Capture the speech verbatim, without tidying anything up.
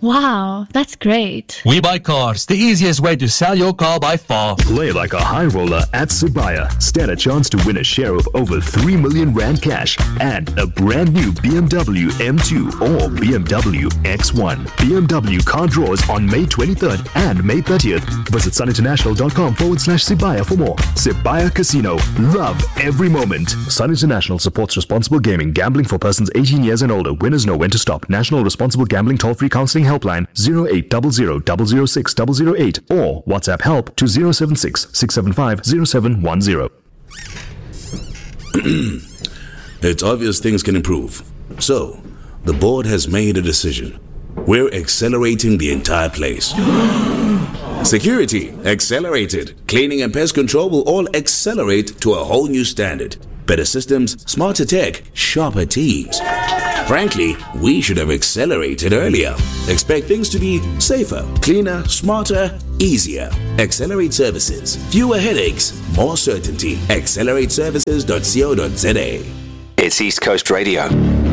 Wow, that's great. We Buy Cars, the easiest way to sell your car by far. Play like a high roller at Sibaya. Stand a chance to win a share of over three million rand cash and a brand new B M W M two or B M W X one. B M W car draws on May twenty-third and May thirtieth. Visit suninternational.com forward slash Sibaya for more. Sibaya Casino. Love every moment. Sun International supports responsible gaming. Gambling for persons eighteen years and older. Winners know when to stop. National Responsible Gambling Toll-Free Counseling Helpline zero eight zero zero zero zero six zero zero eight or WhatsApp help to zero seven six six seven five zero seven one zero. It's obvious things can improve. So, the board has made a decision. We're accelerating the entire place. Security, accelerated. Cleaning and pest control will all accelerate to a whole new standard. Better systems, smarter tech, sharper teams. Frankly, we should have accelerated earlier. Expect things to be safer, cleaner, smarter, easier. Accelerate services. Fewer headaches, more certainty. accelerate services dot co dot za. It's East Coast Radio.